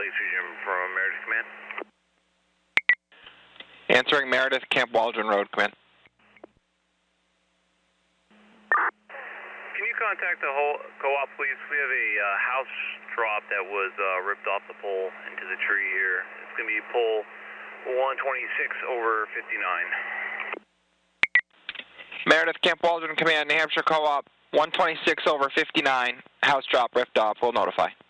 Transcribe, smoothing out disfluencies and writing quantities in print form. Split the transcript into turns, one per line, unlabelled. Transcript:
Lake Fusion from Meredith Command.
Answering Meredith, Camp Waldron Road, Command.
Can you contact the whole co-op, please? We have a house drop that was ripped off the pole into the tree here. It's going to be pole 126/59.
Meredith, Camp Waldron Command, New Hampshire Co-op, 126/59, house drop ripped off. We'll notify.